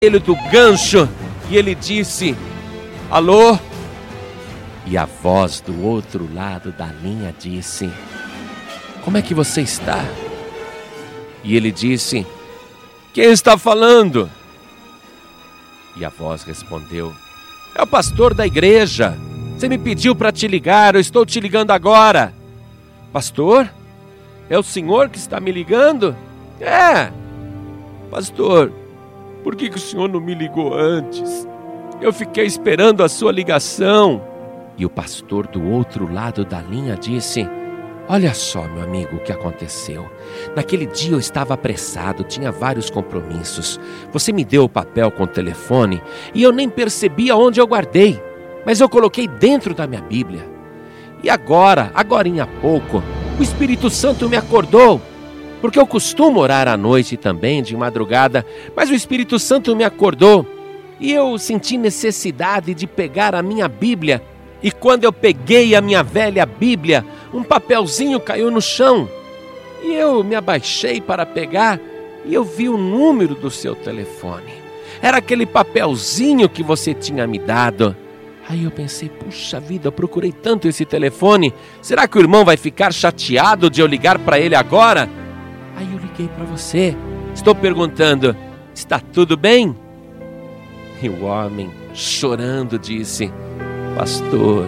ele do gancho e ele disse: alô? E a voz do outro lado da linha disse: como é que você está? E ele disse: quem está falando? E a voz respondeu: é o pastor da igreja. Você me pediu para te ligar, eu estou te ligando agora. Pastor? É o senhor que está me ligando? É. Pastor, por que o senhor não me ligou antes? Eu fiquei esperando a sua ligação. E o pastor do outro lado da linha disse: olha só, meu amigo, o que aconteceu. Naquele dia eu estava apressado, tinha vários compromissos. Você me deu o papel com o telefone e eu nem percebi aonde eu guardei, mas eu coloquei dentro da minha Bíblia. E agorinha há pouco, o Espírito Santo me acordou, porque eu costumo orar à noite também, de madrugada, mas o Espírito Santo me acordou e eu senti necessidade de pegar a minha Bíblia. E quando eu peguei a minha velha Bíblia, um papelzinho caiu no chão. E eu me abaixei para pegar e eu vi o número do seu telefone. Era aquele papelzinho que você tinha me dado. Aí eu pensei: puxa vida, eu procurei tanto esse telefone. Será que o irmão vai ficar chateado de eu ligar para ele agora? Aí eu liguei para você. Estou perguntando: está tudo bem? E o homem, chorando, disse: pastor,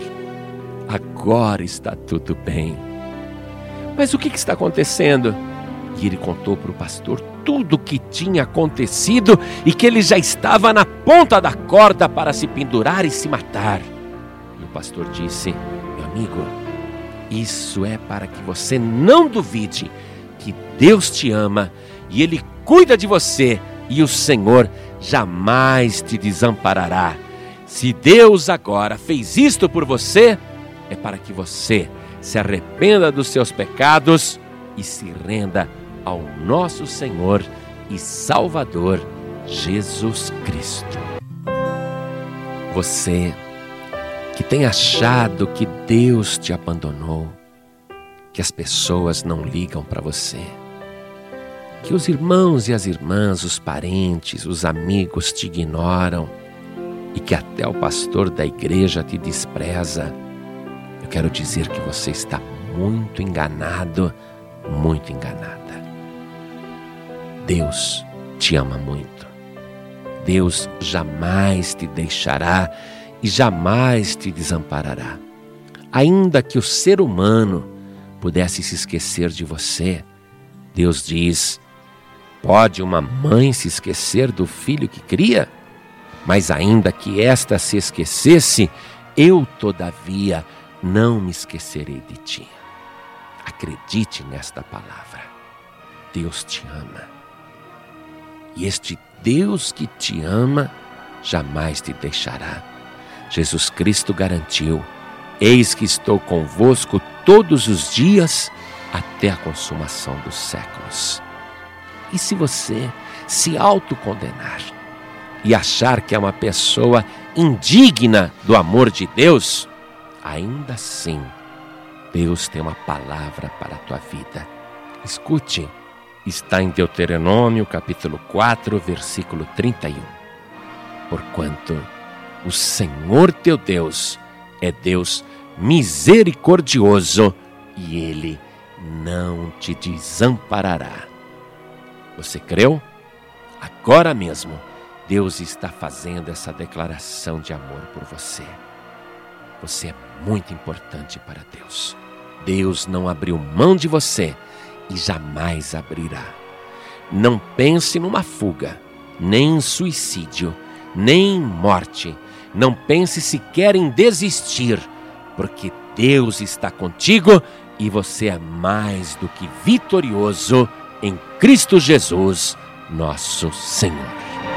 agora está tudo bem. Mas o que está acontecendo? E ele contou para o pastor tudo o que tinha acontecido e que ele já estava na ponta da corda para se pendurar e se matar. E o pastor disse: meu amigo, isso é para que você não duvide que Deus te ama e Ele cuida de você e o Senhor jamais te desamparará. Se Deus agora fez isto por você, é para que você se arrependa dos seus pecados e se renda ao nosso Senhor e Salvador Jesus Cristo. Você que tem achado que Deus te abandonou, que as pessoas não ligam para você, que os irmãos e as irmãs, os parentes, os amigos te ignoram e que até o pastor da igreja te despreza, eu quero dizer que você está muito enganado, muito enganada. Deus te ama muito. Deus jamais te deixará e jamais te desamparará. Ainda que o ser humano pudesse se esquecer de você, Deus diz: pode uma mãe se esquecer do filho que cria? Mas ainda que esta se esquecesse, eu, todavia, não me esquecerei de ti. Acredite nesta palavra. Deus te ama. E este Deus que te ama jamais te deixará. Jesus Cristo garantiu: eis que estou convosco todos os dias até a consumação dos séculos. E se você se autocondenar e achar que é uma pessoa indigna do amor de Deus, ainda assim, Deus tem uma palavra para a tua vida. Escute, está em Deuteronômio capítulo 4, versículo 31. Porquanto o Senhor teu Deus é Deus misericordioso e Ele não te desamparará. Você creu? Agora mesmo, Deus está fazendo essa declaração de amor por você. Você é muito importante para Deus. Deus não abriu mão de você e jamais abrirá. Não pense numa fuga, nem em suicídio, nem em morte. Não pense sequer em desistir, porque Deus está contigo e você é mais do que vitorioso em Cristo Jesus, nosso Senhor.